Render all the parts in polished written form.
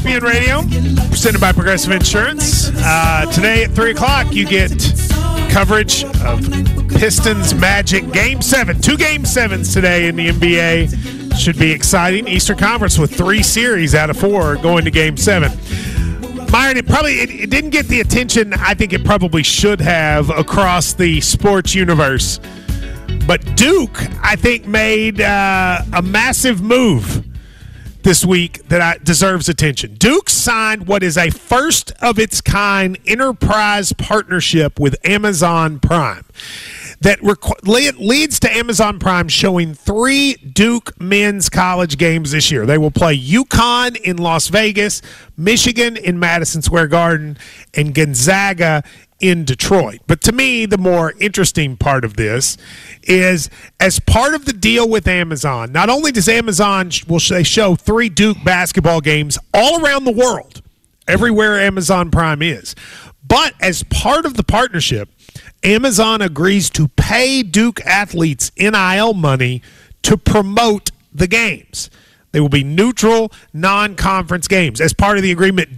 ESPN Radio, presented by Progressive Insurance. Today at 3 o'clock, you get coverage of Pistons Magic Game 7. 2 Game 7s today in the NBA. Should be exciting. Eastern Conference with 3 series out of 4 going to Game 7. Myron, it didn't get the attention I think it probably should have across the sports universe. But Duke, I think, made a massive move this week that deserves attention. Duke signed what is a first-of-its-kind enterprise partnership with Amazon Prime that leads to Amazon Prime showing 3 Duke men's college games this year. They will play UConn in Las Vegas, Michigan in Madison Square Garden, and Gonzaga in Detroit. But to me, the more interesting part of this is, as part of the deal with Amazon, not only does Amazon they show 3 Duke basketball games all around the world, everywhere Amazon Prime is, but as part of the partnership, Amazon agrees to pay Duke athletes NIL money to promote the games. They will be neutral, non-conference games. As part of the agreement,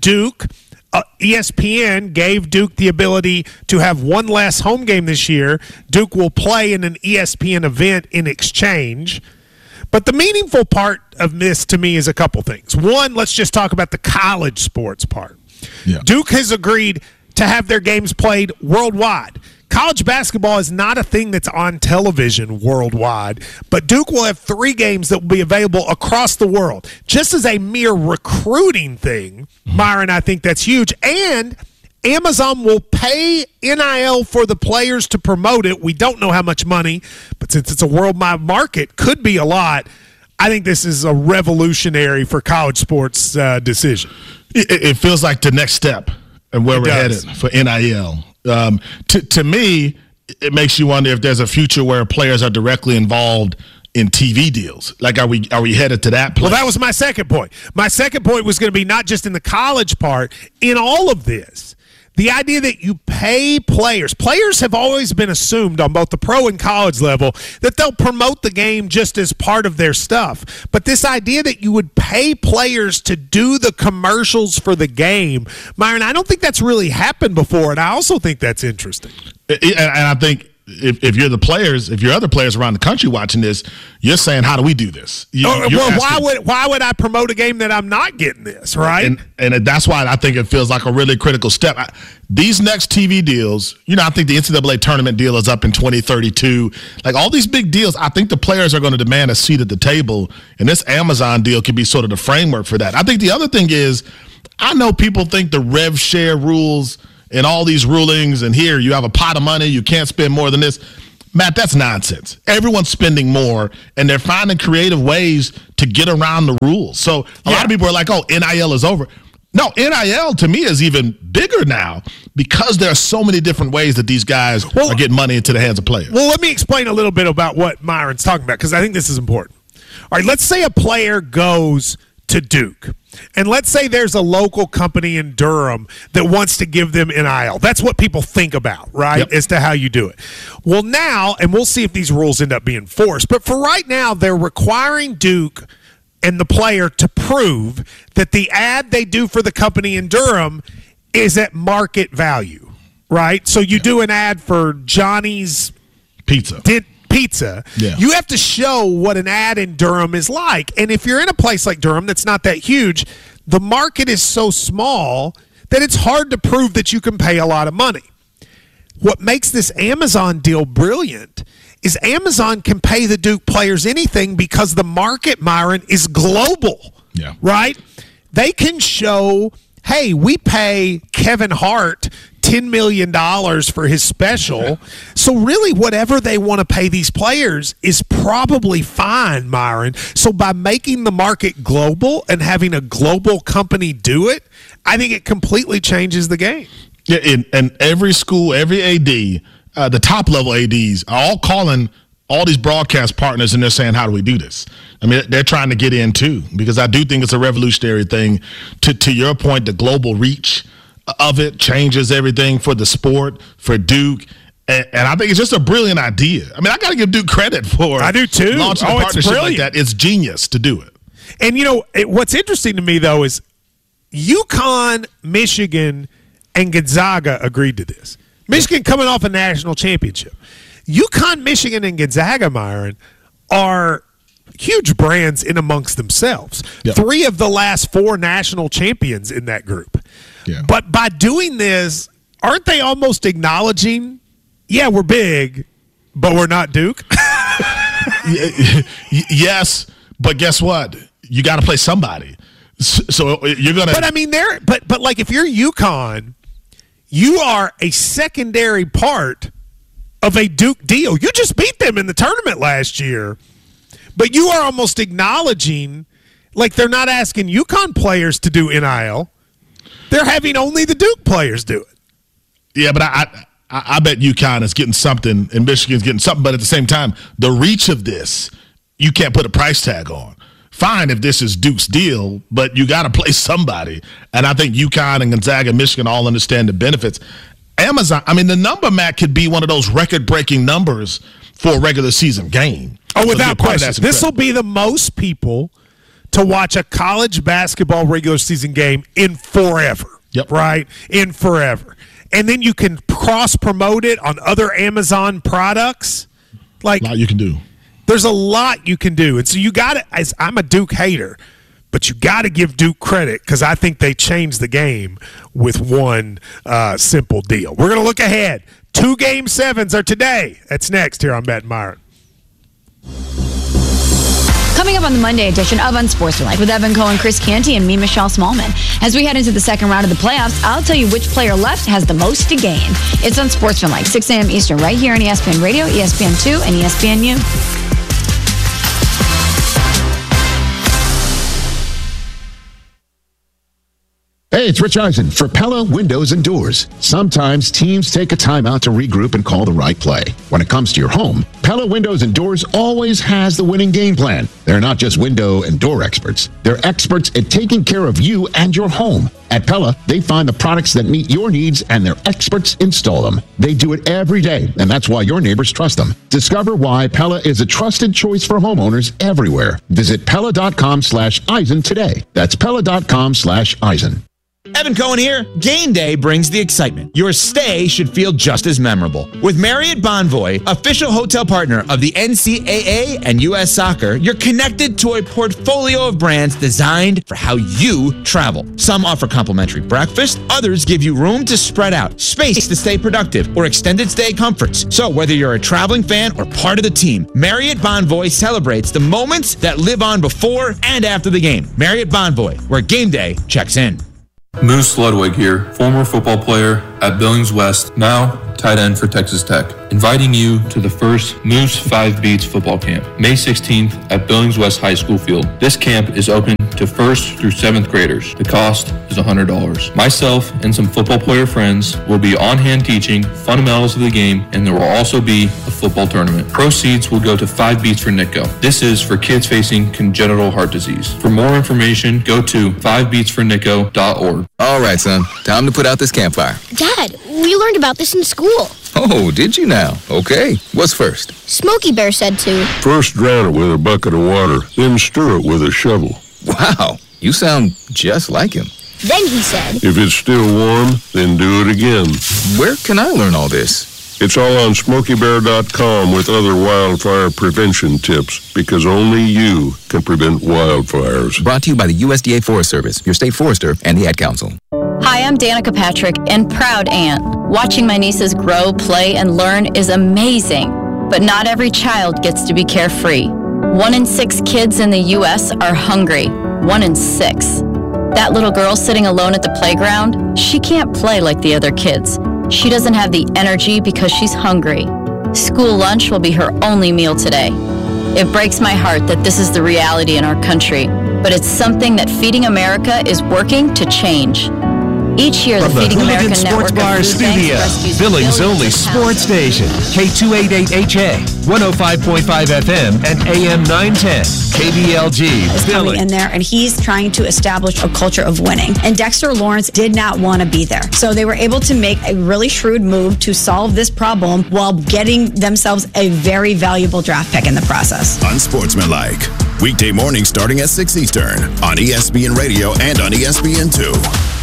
ESPN gave Duke the ability to have one less home game this year. Duke will play in an ESPN event in exchange. But the meaningful part of this to me is a couple things. One, let's just talk about the college sports part. Yeah. Duke has agreed to have their games played worldwide. College basketball is not a thing that's on television worldwide, but Duke will have 3 games that will be available across the world. Just as a mere recruiting thing, Myron, I think that's huge. And Amazon will pay NIL for the players to promote it. We don't know how much money, but since it's a worldwide market, could be a lot. I think this is a revolutionary for college sports decision. It feels like the next step and where we're headed for NIL. To me, it makes you wonder if there's a future where players are directly involved in TV deals. Like, are we headed to that place? Well, that was my second point. My second point was going to be not just in the college part, in all of this. The idea that you pay players. Players have always been assumed on both the pro and college level that they'll promote the game just as part of their stuff. But this idea that you would pay players to do the commercials for the game, Myron, I don't think that's really happened before, and I also think that's interesting. And I think if you're the players, if you're other players around the country watching this, you're saying, how do we do this? Why would I promote a game that I'm not getting this, right? And that's why I think it feels like a really critical step. These next TV deals, I think the NCAA tournament deal is up in 2032. Like, all these big deals, I think the players are going to demand a seat at the table, and this Amazon deal could be sort of the framework for that. I think the other thing is, I know people think the rev share rules and all these rulings, and here you have a pot of money, you can't spend more than this. Matt, that's nonsense. Everyone's spending more, and they're finding creative ways to get around the rules. So a lot of people are like, oh, NIL is over. No, NIL to me is even bigger now because there are so many different ways that these guys are getting money into the hands of players. Well, let me explain a little bit about what Myron's talking about, because I think this is important. All right, let's say a player goes to Duke. And let's say there's a local company in Durham that wants to give them NIL. That's what people think about, right, as to how you do it. Well, now, and we'll see if these rules end up being enforced, but for right now, they're requiring Duke and the player to prove that the ad they do for the company in Durham is at market value, right? So you do an ad for Johnny's Pizza. You have to show what an ad in Durham is like. And if you're in a place like Durham that's not that huge, the market is so small that it's hard to prove that you can pay a lot of money. What makes this Amazon deal brilliant is Amazon can pay the Duke players anything because the market, Myron, is global, right? They can show, hey, we pay Kevin Hart $10 million for his special. So really whatever they want to pay these players is probably fine, Myron. So by making the market global and having a global company do it, I think it completely changes the game. Yeah, and every school, every AD, the top level ADs are all calling all these broadcast partners and they're saying, how do we do this? I mean, they're trying to get in too, because I do think it's a revolutionary thing. To your point, the global reach of it changes everything for the sport, for Duke. And I think it's just a brilliant idea. I mean, I got to give Duke credit for I do too. launching a partnership like that. It's genius to do it. And, what's interesting to me, though, is UConn, Michigan, and Gonzaga agreed to this. Michigan coming off a national championship. UConn, Michigan, and Gonzaga, Myron, are huge brands in amongst themselves. Yep. 3 of the last 4 national champions in that group. Yeah. But by doing this, aren't they almost acknowledging, yeah, we're big, but we're not Duke? Yes, but guess what? You got to play somebody. So you're going to. But I mean, but like if you're UConn, you are a secondary part of a Duke deal. You just beat them in the tournament last year, but you are almost acknowledging, like they're not asking UConn players to do NIL. They're having only the Duke players do it. Yeah, but I bet UConn is getting something and Michigan's getting something. But at the same time, the reach of this, you can't put a price tag on. Fine if this is Duke's deal, but you got to play somebody. And I think UConn and Gonzaga and Michigan all understand the benefits. Amazon, I mean, the number, Matt, could be one of those record-breaking numbers for a regular season game. Oh, without question. This will be the most people to watch a college basketball regular season game in forever. Yep. Right? In forever. And then you can cross-promote it on other Amazon products. Like, a lot you can do. There's a lot you can do. And so you got to, I'm a Duke hater, but you got to give Duke credit because I think they changed the game with one simple deal. We're going to look ahead. 2 Game 7s are today. That's next here on Matt and Myron. Coming up on the Monday edition of Unsportsmanlike with Evan Cohen, Chris Canty, and me, Michelle Smallman. As we head into the second round of the playoffs, I'll tell you which player left has the most to gain. It's Unsportsmanlike, 6 a.m. Eastern, right here on ESPN Radio, ESPN2, and ESPNU. Hey, it's Rich Eisen for Pella Windows and Doors. Sometimes teams take a timeout to regroup and call the right play. When it comes to your home, Pella Windows and Doors always has the winning game plan. They're not just window and door experts. They're experts at taking care of you and your home. At Pella, they find the products that meet your needs and their experts install them. They do it every day, and that's why your neighbors trust them. Discover why Pella is a trusted choice for homeowners everywhere. Visit Pella.com/Eisen today. That's Pella.com/Eisen. Evan Cohen here. Game day brings the excitement. Your stay should feel just as memorable. With Marriott Bonvoy, official hotel partner of the NCAA and U.S. Soccer, you're connected to a portfolio of brands designed for how you travel. Some offer complimentary breakfast, others give you room to spread out, space to stay productive, or extended stay comforts. So whether you're a traveling fan or part of the team, Marriott Bonvoy celebrates the moments that live on before and after the game. Marriott Bonvoy, where game day checks in. Moose Ludwig here, former football player at Billings West, now tight end for Texas Tech, inviting you to the first Moose 5 Beats football camp, May 16th at Billings West High School Field. This camp is open to 1st through 7th graders. The cost is $100. Myself and some football player friends will be on hand teaching fundamentals of the game, and there will also be a football tournament. Proceeds will go to 5 Beats for NITCO. This is for kids facing congenital heart disease. For more information, go to 5beatsfornitco.org. All right, son. Time to put out this campfire. Dad, we learned about this in school. Oh, did you now? Okay. What's first? Smokey Bear said to. First drown it with a bucket of water, then stir it with a shovel. Wow, you sound just like him. Then he said, if it's still warm, then do it again. Where can I learn all this? It's all on SmokeyBear.com with other wildfire prevention tips, because only you can prevent wildfires. Brought to you by the USDA Forest Service, your state forester, and the Ad Council. Hi, I'm Danica Patrick, and proud aunt. Watching my nieces grow, play, and learn is amazing, but not every child gets to be carefree. 1 in 6 kids in the U.S. are hungry. 1 in 6. That little girl sitting alone at the playground, she can't play like the other kids. She doesn't have the energy because she's hungry. School lunch will be her only meal today. It breaks my heart that this is the reality in our country, but it's something that Feeding America is working to change. Each year, the From the Feeding Hooligan America Sports Network Bar of food banks studio, rescues Billings' billions only of sports pounds. station, K288HA, 105.5 FM, and AM 910, KBLG, is coming in Billings. there, and he's trying to establish a culture of winning. And Dexter Lawrence did not want to be there. So they were able to make a really shrewd move to solve this problem while getting themselves a very valuable draft pick in the process. Unsportsmanlike. Weekday mornings starting at 6 Eastern on ESPN Radio and on ESPN2.